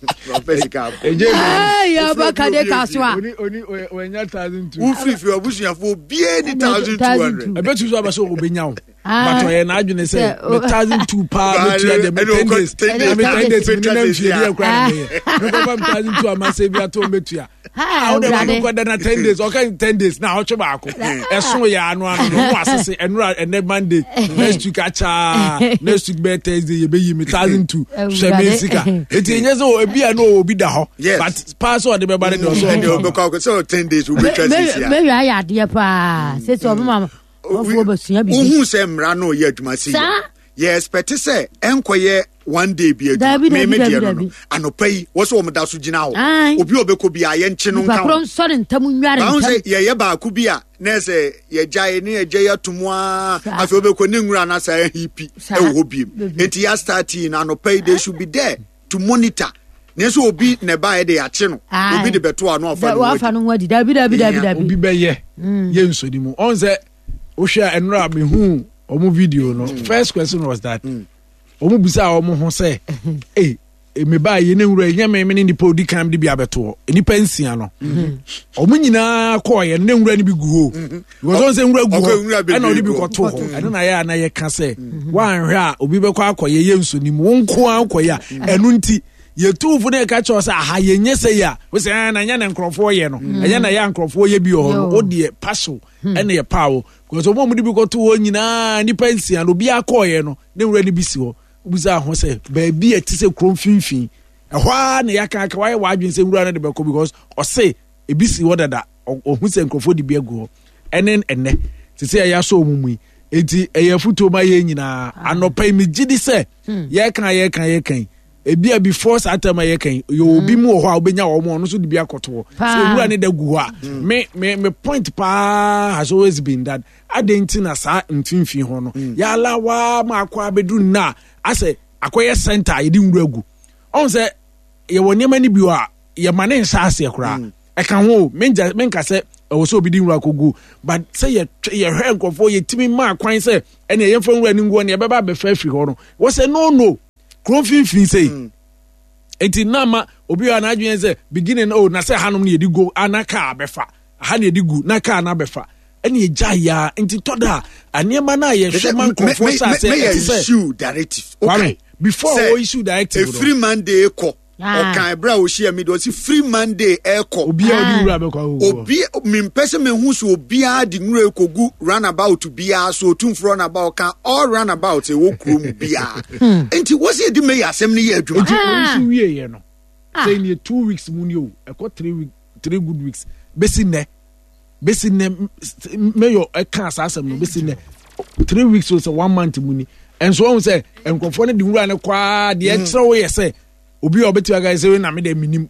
Ya bakade kaswa. Oni wenya 1,200. Ufri fi obusuya fo bie ni 1,200. I bet you so abaso obenya. But we na adwene say 1,200 pa betua dem 10 days. 10 days na mfie dia kwa na. No go 1,200 amase bia to betua. How dey go na 10 days okay 10 days na otwe baako. Eso ya anu no asese enura ene Monday next week acha next week be Thursday you be me 1,200 sheme sika eti enye so ebia no obi da ho but pass on the be bare do so 10 days we be trust here me ya ya de pa say so mama ofo basua bi ohu se mra no ye adwuma si ye expect say enkoye one day be adwuma me de no anopai wo so mo da so gina ho obi obeko bi aye nche no nka ho so ntamu nware ntam say ye ba ku bi a na say ye jae ne ye jae atumwa afi obeko ne nwura na say hipi e wo bi enti ya starting anopai they should be there to monitor neso obi ne ba ye de ya che no obi de beto anu afa no wadi dabi obi be ye ye nsodi mu on say o share enra me hu omo video no first question was that omo busa omo ho say me ba ye ne nwura nya me ne nipa odi kan de bi abeto nipa nsia no omo nyina ko ye ne nwura ni bi gu ho because on say nwura gu ho na odi bi ko to ho ene na ya na ye ka say wan hwe a obi be ko akoye ye nsoni mu wonko akoye enu nti ye tufu na ka cho say aha ye nyese ya we say na nya na nkrofo ye no enya na ya nkrofo ye bi ho no odi paso ene ye pawo because omo mu di bi ko to ho nyina nipa nsia no bi akoye no ne nwura ni bi si ho buza ho say ba bi etise krom finfin ehwa na yaka aka why wadwen say nwura na de beko because o say ebisi wodada ohun say nkrofo di bi agu enen enne se say ya so omumui enti eya futo ma ye nyina anopa mi gidi say ye kan ebia before satama yɛkan yo obi mu wɔ hɔ a obenya wɔ mo no so de bi akɔto so nwura ne da gu hɔ a me point pa has always been that adentina sa mfimfi ho no ya la wa ma akwa bedu na ase akoyɛ center yɛdi nwura gu on sɛ yɛwɔ nneɛma ni bi a yɛma ne nsa ase kora ɛka ho menka sɛ ɛwɔ sɛ obi di nwura kogu but sɛ yɛhwɛ nkɔfoɔ yɛtimi ma kwan sɛ ɛne yɛmfa nwura ne nguo ne yɛbɛba bɛfa afiri hɔ no wɔ sɛ no kron finfin sei enti nama obi a na adwen sɛ beginning na sɛ hanom ne yɛdi go anaka abɛfa ha ne yɛdi gu na ka na bɛfa ɛne yɛgya ya enti tɔda aneɛma na yɛhwɛ man nkɔfoɔ sa sɛ issue directive okay before we issue directive a free Monday ko ọkan ebra oshia mi do si free Monday eko obi a odi wura bekwa obi mi mpese me hu so obi a di nwura ekogu runabout bia so otumfro runabout kan all runabout e wo krom bia enti wo se di me ya asem ne ya adwuma enti wo wie ye no say ni 2 weeks mu ni o eko 3 good weeks besi ne mayor eka asasem no besi ne 3 weeks so 1 month mu ni enso won say enkofo ne di nwura ne kwa de ekere wo ye say obi obeti aga say na me de minim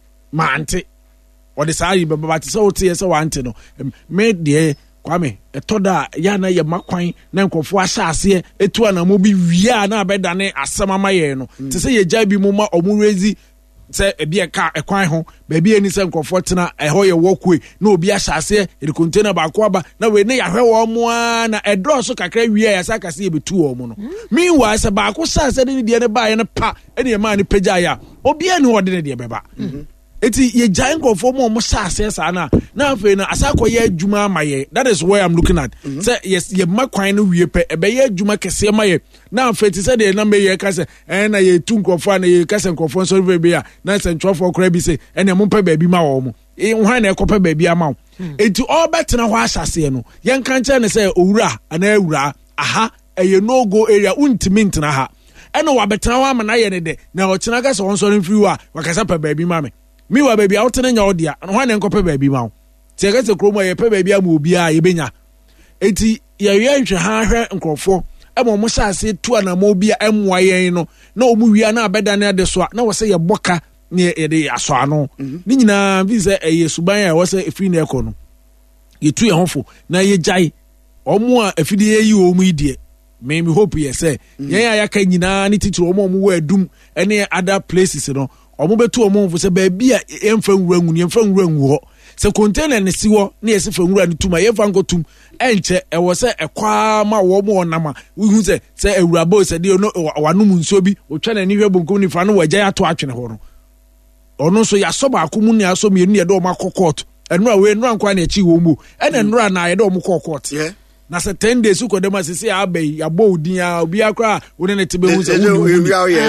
mante o de say baba te say o te say wante no me de kwame etoda ya na ye makwan na nkofo ahyase etu ana mo bi wia na abedane asemama ye no te say ye gya bi mo ma omurezi se ebi eka ekwan ho ba bi eni se nkofo tena eho ye wokue na obi ahyase e container ba ko aba na we ne yahwe wo mo na edro so kakra wia ya saka se ebetu wo mo no meanwhile se ba ko hyase ne de ne ba ye ne pa ene ye ma ne pagya ya obi eni wo de ne de beba eti ye gya nkofo mo hyase sa na afi na asakọ ye adwuma amaye that is where I'm looking at say yes ye makwan no wie pe ebe ye adwuma kese amaye na afi ti say de na me ye ka say na ye tu nkofo na ye ka say nkofo so be ya na say ntwofo kora bi say ene mo pa baabi ma wo mo hwan na ekopa baabi ama wo enti all betena ho ahyase no ye nka nche ne say owura ana awura aha eye no go area untimi ntena ha ene wa betena ho ama na ye ne de na o kyena ka say won so mfiri wa wakasa pa baabi ma me mi wa baabi a wotene nya odia hwan na enkopa baabi ma wo ti ga se kromo ye pa baabi ama obi a ye benya enti ye nhwe ha hwe nkrofo emo mo hyase tu ana mo obi a emwa yen no na omu wia na abeda na de so na wo se ye boka ne ye de aso ano ni nyina bi se eye suban a wo se efiri na ekọ no ye tu ye hofo na ye jai omo a efidi ye yi omu idie me hope ye se ye ya ka nyina ni titiro omo wo adum ene other places no omo betu omo mfo se baabi a emfa nwura ngu emfa nwura ngu ho se container ne siwo na ye se fa nwura ne tuma ye fa ngotum enche ewo se ekwa ma wo mo onama hu se ewurabo se de no wanum nso bi otwa na ni hwe bonkom ni fa no wagya ato atwene ho no ono so ya so ba akomu ni aso me ni ye do makokot enu a we enu ankwa na echi wo mu ena enu a na ye do makokot na se 10 days ko dem asese abai ya bo odin ya obi akra woni ne tebe hu se woni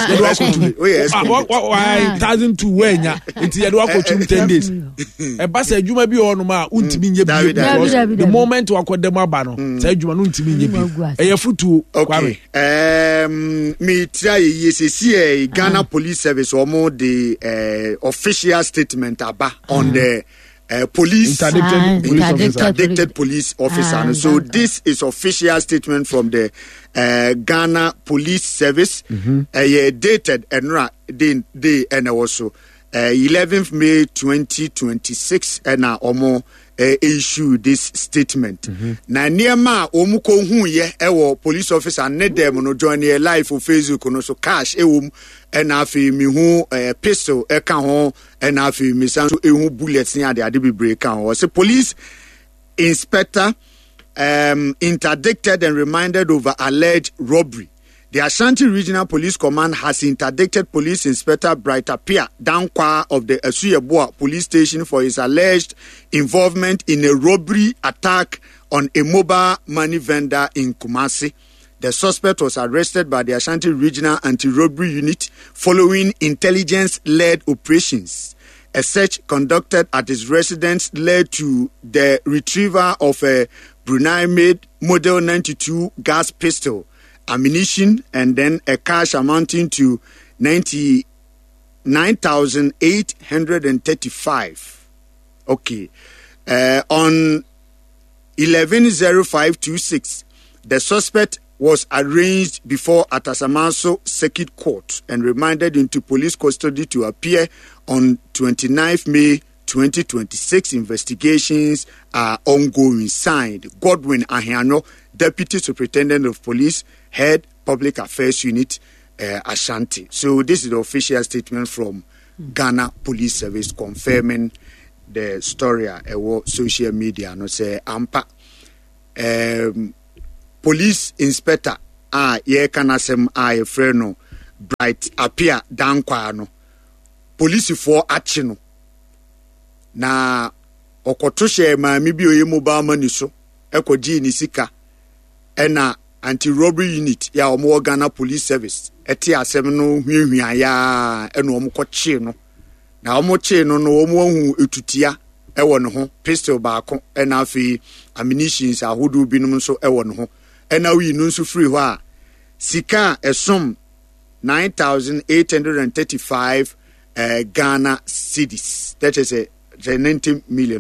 why 1002 wenya enti ye do akotum 10 days e ba se adwuma bi ono ma untimi nye bi the moment wakodem aba no se adwuma no untimi nye bi e ye futu kwame me try yesesi Ghana Police Service omo the official statement aba on the police interdicted police officer. So this is official statement from the Ghana Police Service. Dated and day and also 11th May 2026 and omo issue this statement. Na niema omu ko hu ye ewo police officer ne dem no join ye live for Facebook no so cash ewom na afi mi hu pistol e kan ho na afi mi san so ehu bullets ni ade bebre kan ho. So police inspector interdicted and reminded over alleged robbery. The Ashanti Regional Police Command has interdicted Police Inspector Brighter Pia Dankwa of the Asuyeboa Police Station for his alleged involvement in a robbery attack on a mobile money vendor in Kumasi. The suspect was arrested by the Ashanti Regional Anti-Robbery Unit following intelligence-led operations. A search conducted at his residence led to the retrieval of a Brunei-made Model 92 gas pistol, ammunition, and then a cash amounting to 99,835. Okay. On 11/05/26, the suspect was arraigned before Atasamanso Circuit Court and remanded into police custody to appear on 29th May 2026. Investigations are ongoing. Signed, Godwin Ahiano, Deputy Superintendent of Police, Head Public Affairs Unit, Ashanti. So this is the official statement from Ghana Police Service confirming the story about social media. No say ampa police inspector ye kanasem ye freno Bright appear dankwa no police for action na okoto hye maami bi oye mobile money so ekoji ni sika ena anti-robbery unit ya omo Ghana Police Service eti asem no hwiahwia ya ena omo koche no na omo che no omo hu etutia ewo no ho pistol baako ena afi ammunitions ahodo binum so ewo no ho ena wi no so free ho a sika esom 9,835 Ghana cedis. That is a 90 million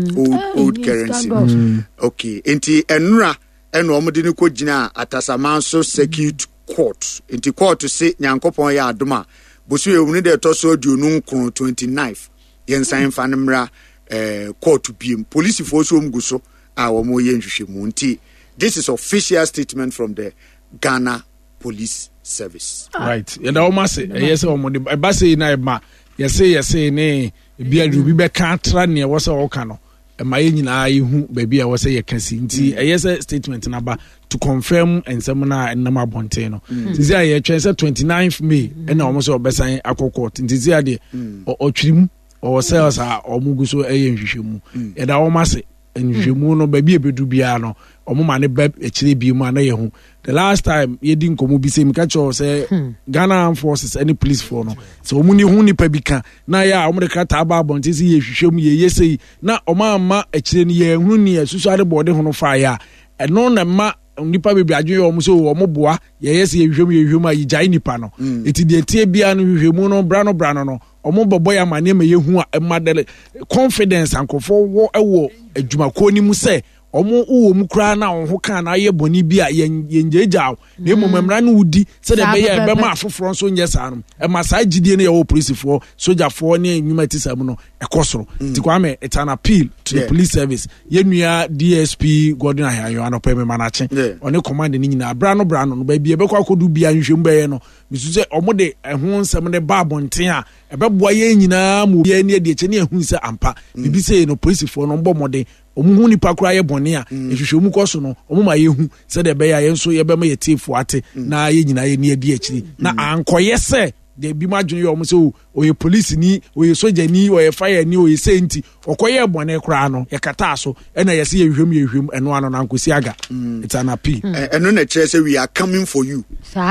old currency. Okay. Inti enra eno omodini ko gina Atasamanso Circuit Court. Inti court to say nyankopon ya adoma. Bosu ewuni de to so aduonu 29th. Yensan fanmra court biem. Police force omguso a womo ye nhwehwemu. Inti this is official statement from the Ghana Police Service. Right. And almost yes, Basi na ma yes ne bia du bi be ka tra ne was all kano. Ma ye nyina ye hu baby a was ye kasi nti yes statement na ba to confirm and semina and nama bonte no. This year ye 29th May and almost obesan akokot. Nti zia de o twirim o sales a omuguso eye nhwehwemu. E da almost nhwehwemu no baby ebedu bia no omuma ne beb echire bi mu na ye hu. The last time ye din komo bi se mi catch say Ghana Armed Forces any police for no so omuni hu nipa bi ka na ya omre kata aba bonte si ye hwehwem ye yesei na omama echire ni ye hu ni asusu ade bode ho no fa ya eno na ma nipa bebi adwe omo so omo boa ye yesi ye hwehwem a yigai nipa no eti de tie bia no hwehwemu no brano no omo bobo ya mane ma ye hu a emadele confidence ankofo wo ewo adwumako ni mu se omo uwo mu kra na ho kan na ye boni bi a yenjeja na emomamra no wudi se de be ye be ma afoforo so nye sa no e ma sa gidie na ye wo police for soldier for ne nwumati sam no ekosoro ti kwame it's an appeal to the police service ye nua DSP Godwin Ahiano anope me manache one command ni nyina brano no ba bi e be kwa kodu bia nhwem be ye no misu se omo de ehun nsem ne ba bonten a e be boa ye nyina mu ye ne de eche ne ehun se ampa bibi se no police for no mbomode omuhu nipa kura ye bone a ehwehwemu koso no omuma ye hu se de be ya ye nso ye be ma ye tifu ate na ye nyina ye ne adi akiri na ankoye se de bi ma dwene ye omo se oye police ni oye soldier ni oye fire ni oye senti okoye bone kura no ye kata so na ye se ye hwem eno ano na ankosi aga it's an appeal eno na kire say we are coming for you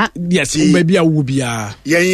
yes baby a wo bia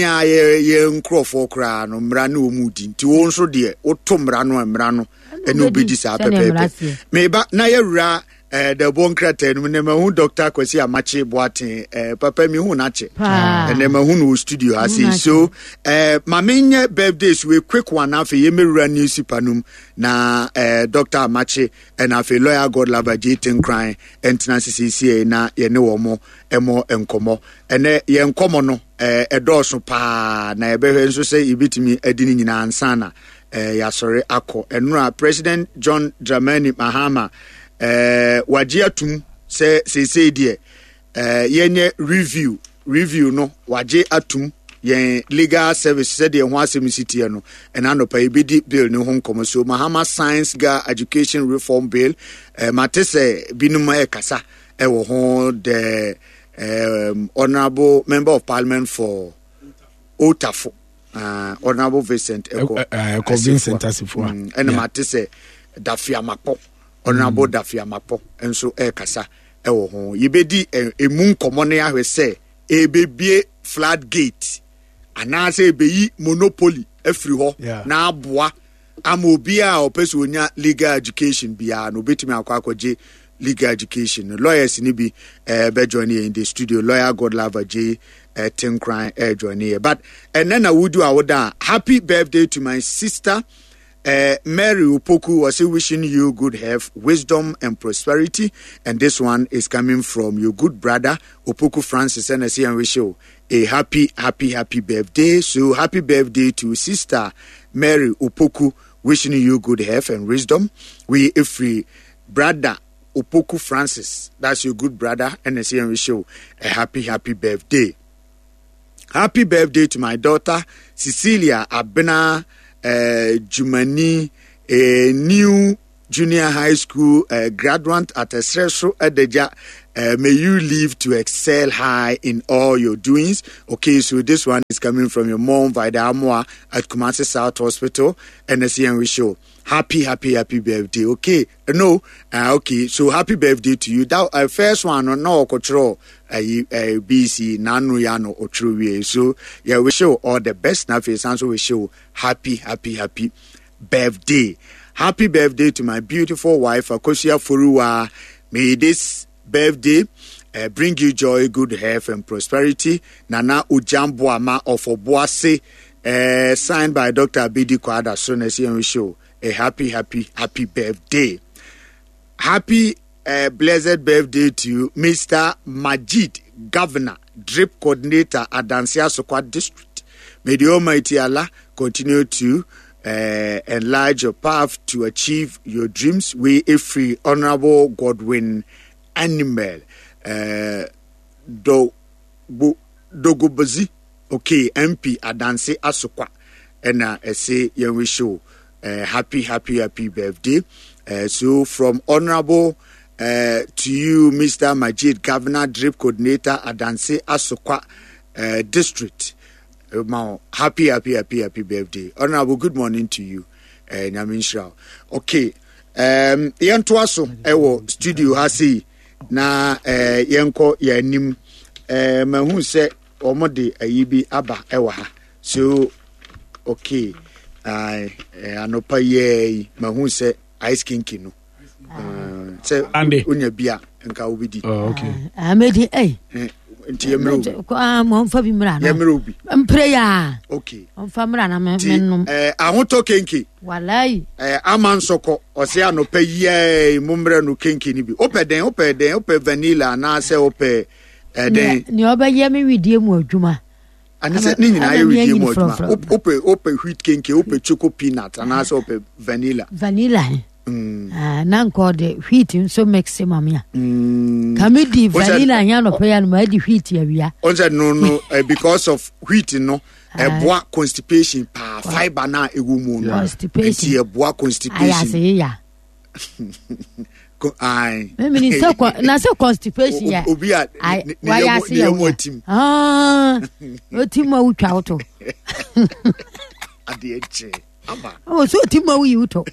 ye nkrofo kura no mra na omudi nti wo nso de oto mra no eno bedi sa pepepe meba na yewura the bon krate no ne mahu Dr. Kwesi Amache Boaten papa mi hu na che ne mahu no studio asi so ma menye birthdays we quick one afi ye mewura news panum na Dr. Amache and afi lawyer God Lover J10 crying entrance CCA na ye ne wo mo emo enkomo ene ye enkomo no edoso pa na ebehwe nso say ibitimi adini nyina ansana ya sorry ako enura President John Dramani Mahama waje atum se die yenye review no waje atum yen legal service said the ho asem city no enano pa ibidi bill no ho nkomo so Mahama Science Girl Education Reform Bill matese binuma ekasa ewo ho the honorable member of parliament for Otafo honorable Vincent Vincent Asifo and matese Dafiamapo honorable Dafiamapo enso ekasa ewo ho yibedi emu nkomo ne ahwe se ebebie floodgate anase ebeyi monopoly afiri ho na aboa ama obi a opese onya legal education bia no betimi akwakoje legal education lawyers ni bi be join in the studio lawyer God Lover J Tin Cry join here but and then I would do happy birthday to my sister Mary Upoku was wishing you good health, wisdom, and prosperity. And this one is coming from your good brother, Upoku Francis, and I see and wish you a happy birthday. So happy birthday to Sister Mary Upoku, wishing you good health and wisdom. We, if we brother Upoku Francis, that's your good brother, and I see and wish you a happy birthday. Happy birthday to my daughter, Cecilia Abena Jumani, a new junior high school graduate at Esreso Edeja. May you live to excel high in all your doings. Okay, so this one is coming from your mom, Vida Amwa at Kumasi South Hospital, and I see and wish you happy birthday. Okay, okay, so happy birthday to you. That first one, no control. BC Nanu Yano Otruwe. So yeah, we show all the best now. So we show happy birthday. Happy birthday to my beautiful wife Akosia Furua. May this birthday bring you joy, good health, and prosperity. Nana Ujamboama of Obuase, signed by Dr. Abidi Kwada. So we show a happy birthday. Happy blessed birthday to you, Mr. Majid, Governor, Drip Coordinator at Dansia Sokwa District. May the Almighty Allah continue to enlarge your path to achieve your dreams. We, a free Honorable Godwin Animal, Dogobazi, okay, MP at Dansia Sokwa, and I say, you wish you happy birthday. So from Honorable to you, Mr. Majid, Governor, Drip Coordinator, Adanse Asokwa District. Happy birthday. Honorable, good morning to you. Nyaminshra. Okay. Yantuaso, ewo, studio hasi, na yanko yanim, mahu se, omode ayibi aba ewa ha. So, okay. Anopa ye, mahu se, ice kinky no. Andy unya bia nka obidi okay amedi nti yemro mo mfa bi mra no yemro bi prayer okay mfa mra na menum ahoto kenki wallahi amansoko ose anopa ye mumre no kenki ni bi opeden opɛ vanilla na se opɛ den ni obaye me widie mu adwuma and se ni nyina ye widie mu adwuma opɛ wheat kenki opɛ choco peanut na se opɛ vanilla nanko de wheat so maximum ya kamidi vanilla nya no pe ya no ma di wheat ya wia onse no because of wheat no boa constipation pa fiber na ewu mu no constipation e boa constipation aya se ya ai me ni so na so constipation ya obi a wa ya se ya otim utwa auto ade eche Aba. Oh, so Timo you talk.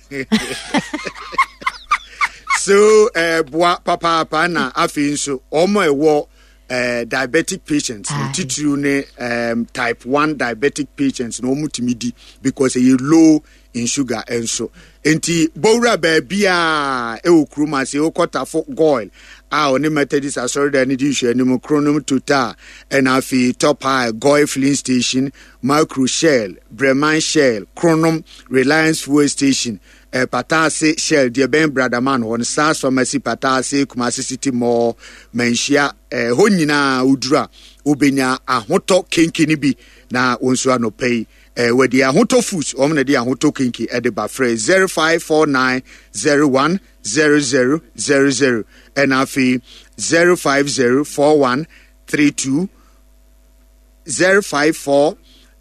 So boa papa na afin so omo ewo diabetic patients titru ne type 1 diabetic patients no mutimidi because e low in sugar and so enti bowra ba bia e okruma se okota for goil oni methodist asori da ni di hwe ni mo chronom total and afi top high goil filling station macro shell breman shell chronom reliance fuel station patase shell de ben bradaman won sa pharmacy patase Kumasi City Mall menhia honyina udura obenya ahoto kenkini bi na wonso anopei with the ahoto foods omna di ahoto kenki e de ba phrase 0549010000 and afi 0504132 054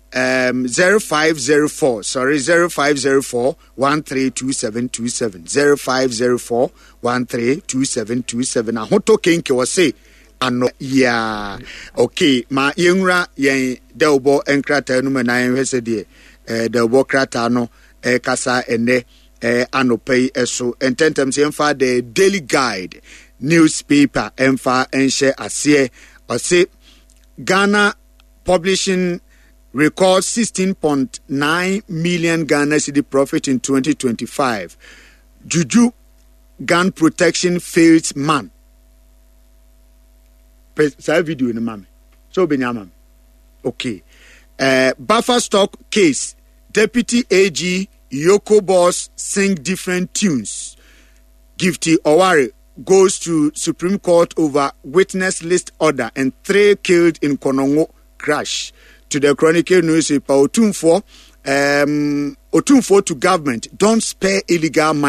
0504 sorry 0504 132727 0504 132727 ahoto kenki was say ano yeah okay ma yenra yen delbo enkrata no na yen hwese de delbo krata no kasa ene anopei eso ententem se emfa the daily guide newspaper emfa enhye ase ose Ghana publishing records 16.9 million Ghana cedi profit in 2025. Juju gun protection fails man. Say video in mama. So benyama. Okay. Buffer stock case. Deputy AG Yoko Boss sing different tunes. Gifty Oware goes to Supreme Court over witness list order and 3 killed in Konongo crash. To the Chronicle newspaper, Otumfo to government, don't spare illegal money.